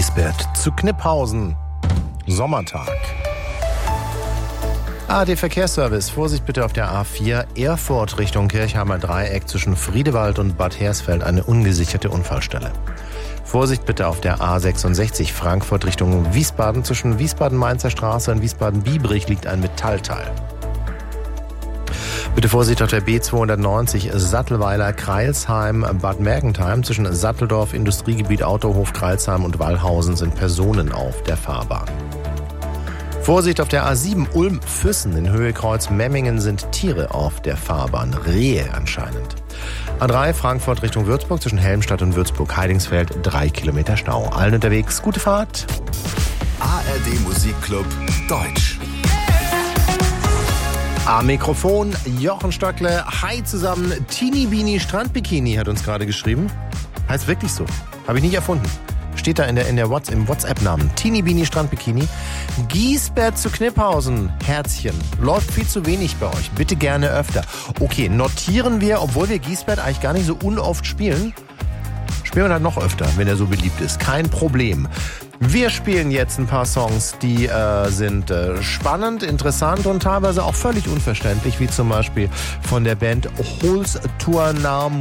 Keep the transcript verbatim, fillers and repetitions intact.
Giesbert zu Kniphausen. Sommertag. A D Verkehrsservice. Vorsicht bitte auf der A vier Erfurt Richtung Kirchheimer Dreieck zwischen Friedewald und Bad Hersfeld eine ungesicherte Unfallstelle. Vorsicht bitte auf der A sechsundsechzig Frankfurt Richtung Wiesbaden. Zwischen Wiesbaden-Mainzer Straße und Wiesbaden-Biebrich liegt ein Metallteil. Bitte Vorsicht auf der B zweihundertneunzig Sattelweiler-Kreilsheim, Bad Mergentheim. Zwischen Satteldorf, Industriegebiet, Autohof, Kreilsheim und Wallhausen sind Personen auf der Fahrbahn. Vorsicht auf der A sieben Ulm-Füssen in Höhe Kreuz Memmingen sind Tiere auf der Fahrbahn. Rehe anscheinend. A drei Frankfurt Richtung Würzburg zwischen Helmstadt und Würzburg-Heidingsfeld drei Kilometer Stau. Allen unterwegs gute Fahrt. A R D Musikclub Deutsch. Am Mikrofon Jochen Stöckle. Hi zusammen. Teeny Beanie Strandbikini hat uns gerade geschrieben. Heißt wirklich so. Habe ich nicht erfunden. Steht da in der, in der What's, im WhatsApp-Namen. Teeny Beanie Strandbikini. Giesbert zu Kniphausen. Herzchen. Läuft viel zu wenig bei euch. Bitte gerne öfter. Okay, notieren wir, obwohl wir Giesbert eigentlich gar nicht so unoft spielen, spielen wir halt noch öfter, wenn er so beliebt ist. Kein Problem. Wir spielen jetzt ein paar Songs, die äh, sind äh, spannend, interessant und teilweise auch völlig unverständlich, wie zum Beispiel von der Band Holztournam